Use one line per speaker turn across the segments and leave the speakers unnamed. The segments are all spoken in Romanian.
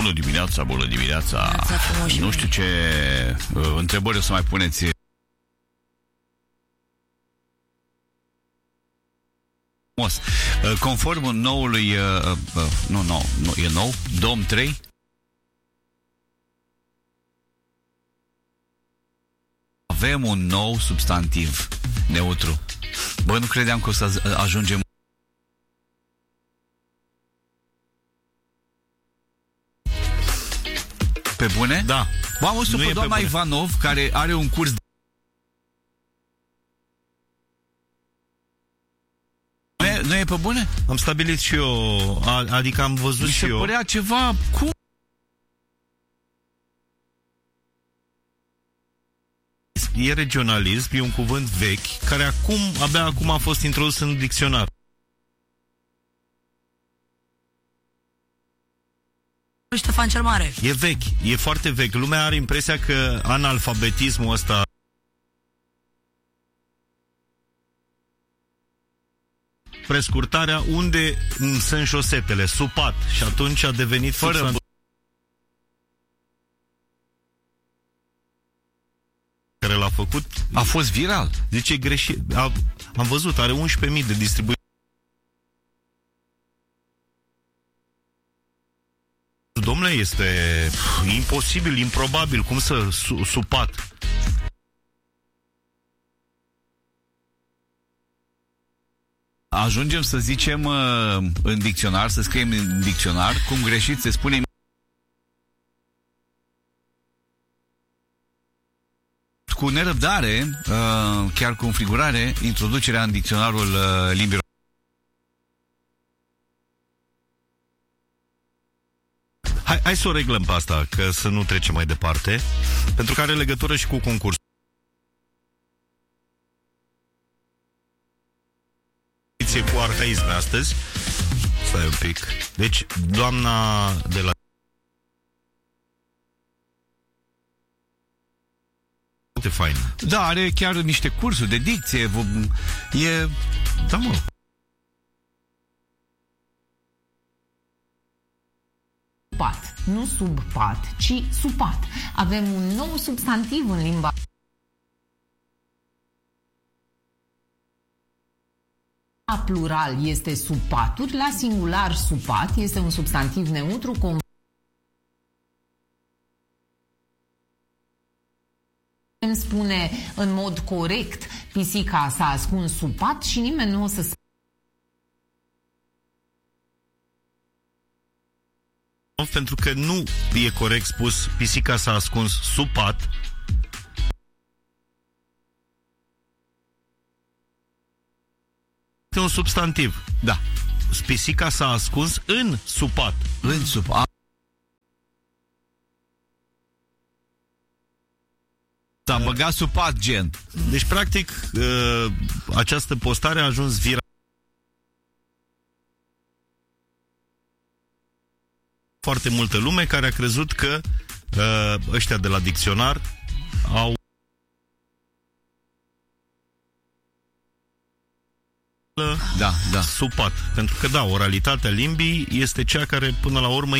Bună dimineața, bună dimineața. Nu știu ce întrebări o să mai puneți. Conform noului nu, e nou, Dom 3. Avem un nou substantiv neutru. Bă, nu credeam că o să ajungem. Pe bune?
Da.
Am văzut pe doamna Ivanov, care are un curs de... Nu e pe bune?
Am stabilit și eu, adică am văzut și eu.
Mi se părea ceva... Cum?
E regionalism, e un cuvânt vechi, care abia acum a fost introdus în dicționar.
Ștefan cel Mare.
E vechi, e foarte vechi. Lumea are impresia că analfabetismul ăsta, prescurtarea, unde sunt șosetele, supat, și atunci a devenit fără care l-a făcut.
A fost viral.
Deci e greșit. Am văzut, are 11.000 de distribuitori. Dom'le, este imposibil, improbabil, cum să supat.
Ajungem să zicem în dicționar, să scriem în dicționar, cum greșit se spune cu nerăbdare, chiar cu înfrigurare, introducerea în dicționarul limbii.
Hai să o reglăm pe asta, că să nu trecem mai departe, pentru că are legătură și cu concursul. Cu arhaisme astăzi. Stai un pic. Deci, doamna de la... Foarte fain.
Da, are chiar niște cursuri de dicție. E...
Da, mă.
Pat, nu sub pat, ci supat. Avem un nou substantiv în limba plural este supaturi, la singular supat este un substantiv neutru spune în mod corect pisica s-a ascuns sub pat și nimeni nu o să
pentru că nu e corect spus pisica s-a ascuns sub pat. Este un substantiv.
Da.
Pisica s-a ascuns în supat.
În supat. S-a băgat supat, gen.
Deci, practic, această postare a ajuns viral. Foarte multă lume care a crezut că ăștia de la dicționar au
da.
supat. Pentru că, da, oralitatea limbii este cea care, până la urmă,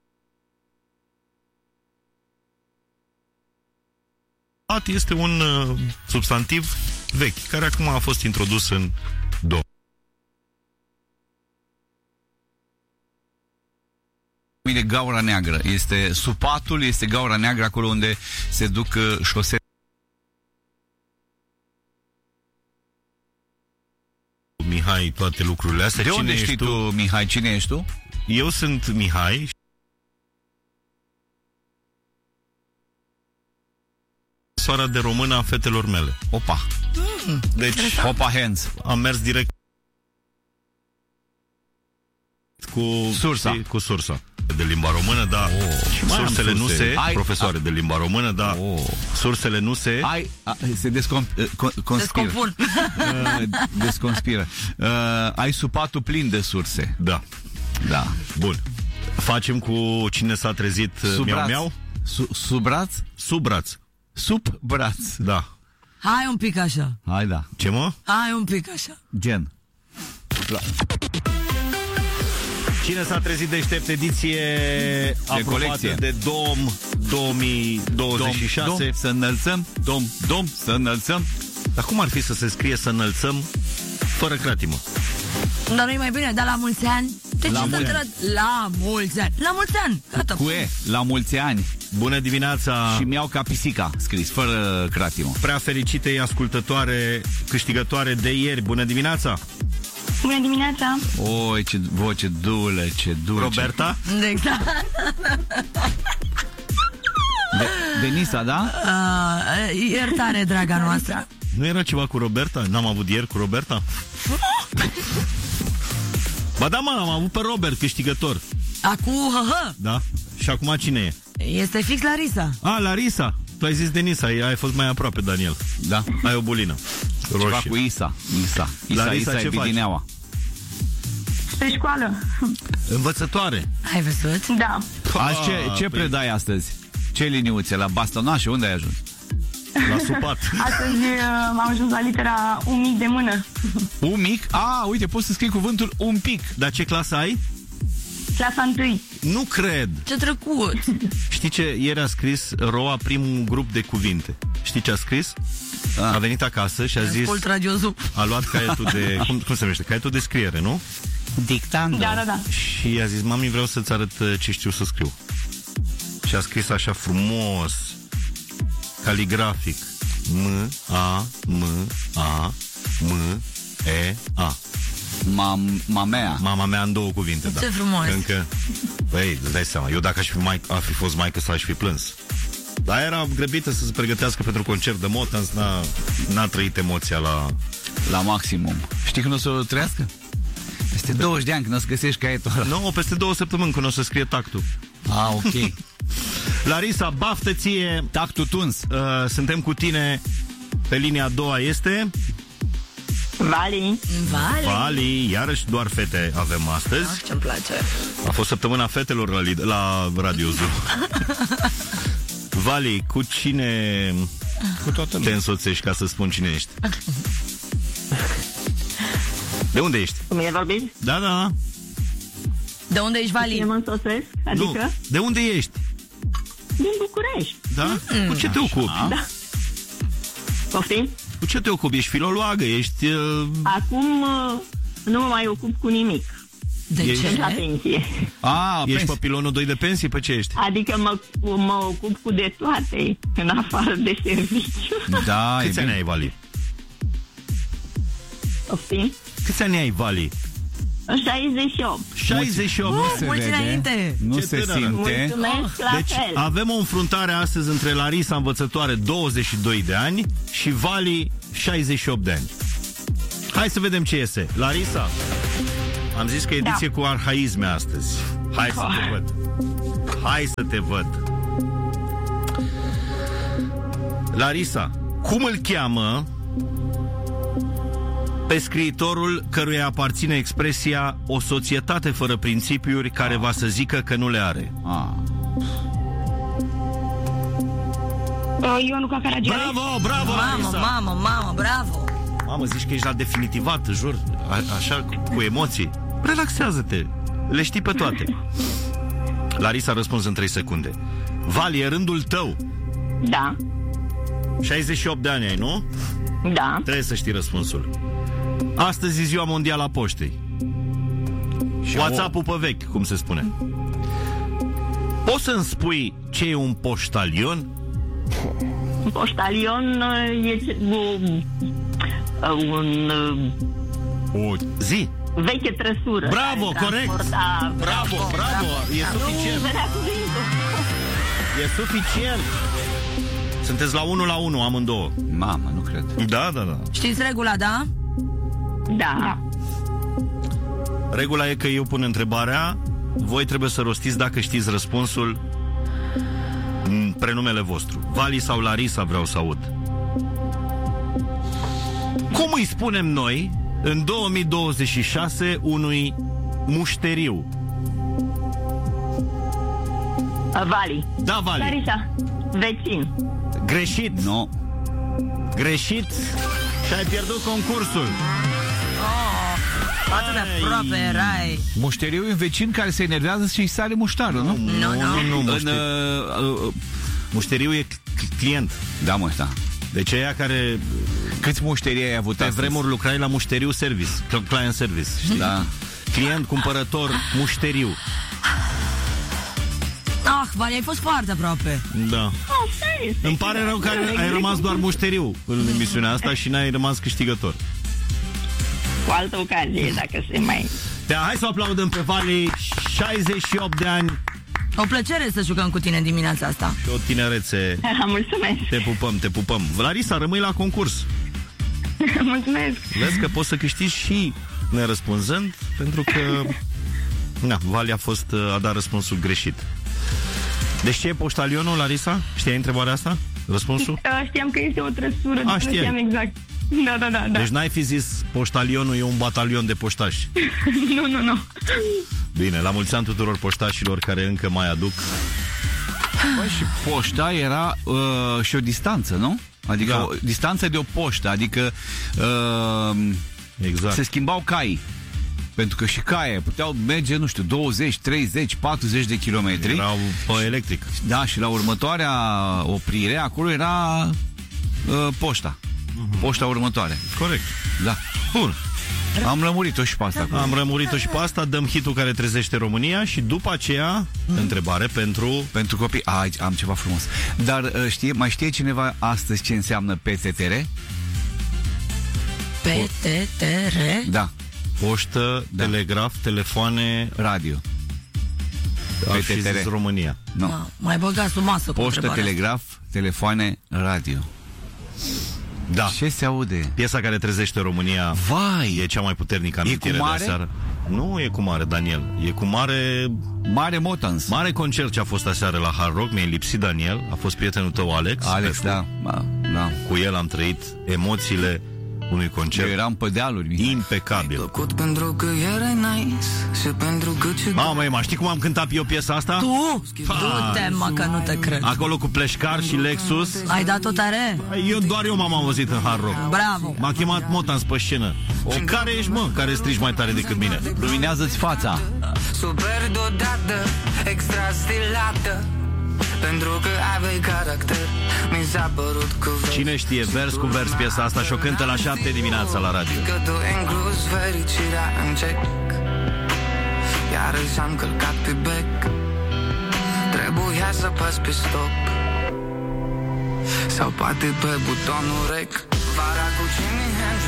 este un substantiv vechi, care acum a fost introdus în
de gaura neagră. Este supatul, este gaura neagră, acolo unde se duc șosele.
Mihai, toate lucrurile astea.
De unde știi tu, Mihai? Cine ești tu?
Eu sunt Mihai. Soara de română a fetelor mele.
Opa.
Deci,
Opa hands.
Am mers direct cu sursa de limba română, da. Sursele nu se... Profesoare de limba română, da. Sursele nu se...
Se descompun. Desconspiră. Ai supatul plin de surse.
Da.
Da.
Bun. Facem cu cine s-a trezit miau-miau?
Sub braț?
Sub braț.
Sub braț.
Da.
Hai un pic așa.
Hai, da.
Ce, mă?
Hai un pic așa.
Gen.
Cine s-a trezit deștept, ediție de colecție de Dom 2026.
Dom, să înălțăm, Dom, să înălțăm.
Dar cum ar fi să se scrie să înălțăm fără cratimă?
Dar nu-i mai bine, dar la mulți ani.
La mulți
ani. Gata.
Cu E, la mulți ani.
Bună dimineața.
Și mi-au ca pisica, scris, fără cratimă.
Prea fericitei ascultătoare, câștigătoare de ieri. Bună dimineața.
Bună dimineața.
Oi, ce voce dulce, ce dulce.
Roberta?
Exact.
Denisa, da?
Iertare, draga noastră.
Nu era ceva cu Roberta? N-am avut ieri cu Roberta? Ba da, mă, am avut pe Robert câștigător.
Da.
Și acum cine e?
Este fix Larisa.
Larisa. Tu ai zis Denisa, ai fost mai aproape, Daniel.
Da.
Ai o bulină roșie.
Ceva cu Isa.
Larisa, ce
e bidineaua.
Pe școală.
Învățătoare.
Ai văzut?
Da.
Ce predai astăzi? Ce liniuțe? La bastonașe? Unde ai ajuns?
La supat.
Astăzi am ajuns la litera un mic de mână.
Un mic? Uite, poți să scrii cuvântul un pic.
Dar ce clasă ai?
Clasa 1.
Nu cred.
Ce trecut.
Știi ce? Ieri a scris Roa primul grup de cuvinte. Știi ce a scris? A venit acasă și a zis... A luat caietul de... Cum se numește? Caietul de scriere, nu?
Dictando.
Da.
Și a zis, mami, vreau să-ți arăt ce știu să scriu. Și a scris așa frumos, caligrafic. M-A-M-A-M-E-A.
Mamea.
Mama mea în două cuvinte, da.
Ce frumos.
Încă... Băi, îți dai seama, eu dacă aș fi fost maică sau aș fi plâns. Dar era grăbită să se pregătească pentru concert de Motans, n-a trăit emoția
la maximum. Știi când o să o trăiască? Peste 20 de ani când o să găsești caietul ăla.
Nu, peste 2 săptămâni când o să scrie tactul.
Ok.
Larisa, baftă ție.
Tactul tuns.
Suntem cu tine. Pe linia a doua este
Vali,
iarăși doar fete avem astăzi.
Ce-mi place.
A fost săptămâna fetelor la Radio Zoo. Vali, cu cine te însoțești, ca să spun cine ești? De unde ești?
Cu mine vorbiți?
Da.
De unde ești, Vali?
Cine mă însoțesc? Adică?
Nu. De unde ești?
Din București.
Da? Cu ce te ocupi?
Da. Poftim?
Cu ce te ocupi? Ești filologă? Ești...
Acum nu mă mai ocup cu nimic.
De ce?
La pensie.
Ești pe pilonul 2 de pensie? Pe ce ești?
Adică mă ocup cu de toate, în afară de serviciu.
Da.
Câți ani ai, Vali?
Poftim?
Câți ani ai, Vali?
68.
68.
Mulți înainte.
Nu se simte.
Mulțumesc, la
Deci
fel.
avem o înfruntare astăzi între Larisa, învățătoare, 22 de ani, și Vali, 68 de ani. Hai să vedem ce iese. Larisa, am zis că ediție cu arhaisme astăzi. Hai să te văd. Hai să te văd. Larisa, cum îl cheamă pe scriitorul căruia aparține expresia o societate fără principiuri care va să zică că nu le are?
Ionuca Caragiale.
Bravo, Larisa.
Mamă, bravo.
Mamă, zici că ești la definitivat, jur. Așa, cu emoții. Relaxează-te. Le știi pe toate. Larisa a răspuns în 3 secunde. Vali, e rândul tău.
Da.
68 de ani ai, nu?
Da.
Trebuie să știi răspunsul. Astăzi e ziua mondială a poștei. Și WhatsApp-ul pe vechi, cum se spune. Poți să-mi spui ce e un poștalion?
Un poștalion e un
zi.
veche trăsură.
Bravo, corect. Bravo. E suficient. E suficient. Sunteți la 1-1 amândouă.
Mamă, nu cred.
Da.
Știți regula, da?
Da.
Regula e că eu pun întrebarea, voi trebuie să rostiți, dacă știți răspunsul, prenumele vostru. Vali sau Larisa vreau să aud. Cum îi spunem noi în 2026 unui mușteriu?
Vali.
Da, Vali.
Larisa. Vecin.
Greșit.
Nu.
Greșit. Și ai pierdut concursul.
Atât de aproape erai.
Mușteriu e un vecin care se enervează și îi sare muștarul, nu?
Nu.
Mușteriu e client.
Da, mă, da.
Deci aia care...
Câți mușterii ai avut
Pe
astăzi?
vremuri lucrai la mușteriu service, client service, știi?
Da.
Client, cumpărător, mușteriu.
Vali, ai fost foarte aproape.
Da. Îmi pare rău că ai rămas doar mușteriu în emisiunea asta și n-ai rămas câștigător.
Cu altă ocazie, dacă se mai...
Hai să o aplaudăm pe Vali, 68 de ani
O plăcere să jucăm cu tine dimineața asta.
și o tinerețe.
Mulțumesc.
Te pupăm, te pupăm. Larisa, rămâi la concurs.
Mulțumesc.
Vezi că poți să câștigi și nerăspunzând, pentru că Vali a dat răspunsul greșit. Deci ce e poștalionul, Larisa? Știai întrebarea asta? Răspunsul?
Știam că este o trăsură, nu
știai.
știam exact. Da.
Deci n-ai fi zis poștalionul e un batalion de poștași.
Nu.
Bine, la mulți ani tuturor poștașilor care încă mai aduc.
Bă, și poșta era și o distanță, nu? Adică o distanță de o poștă. Adică
Exact.
se schimbau cai. Pentru că și caie puteau merge, nu știu, 20, 30, 40 de kilometri.
Erau pe electric.
Da, și la următoarea oprire, acolo era poșta. Poșta următoare.
Corect.
Da.
Bun.
Am lămurit-o și pe asta.
Am rămurit-o și pe asta, dăm hitul care trezește România și după aceea întrebare pentru
copii. Aici am ceva frumos. Dar mai știe cineva astăzi ce înseamnă PTTR?
PTTR?
Da.
poștă, telegraf, telefoane,
radio.
Ar fi zis România.
Nu.
Mai băgați sub masă cu
Poștă, telegraf, telefoane, radio.
Da.
Ce se aude?
Piesa care trezește România.
Vai!
E cea mai puternică amintire
cu
de
mare?
aseară. Nu e cu mare, Daniel. E cu mare...
Mare Motans.
Mare concert ce a fost aseară la Hard Rock. Mi-ai lipsit, Daniel. A fost prietenul tău, Alex.
Alex, da.
Cu el am trăit emoțiile unui concert.
Eu eram pe dealuri.
Impecabil. Mamă, Ema, știi cum am cântat eu piesa asta?
Tu? Du-te, mă, că nu te cred.
Acolo cu Pleșcar și Lexus.
Ai dat-o tare?
Doar eu m-am auzit în Hard Rock.
Bravo.
M-a chemat Motans pe scenă. Care ești, mă, care strigi mai tare decât mine?
Luminează-ți fața.
Super deodată, extra stilată, pentru că aveai caracter. Mi s-a părut că
Cine știe vers cu vers piesa asta și o cântă la 7 dimineața la radio.
că tu inclus fericirea în cec. Iar s-am călcat pe bec. Trebuia să pas pe stop sau poate pe butonul rec. Vara cu Jimi Hendrix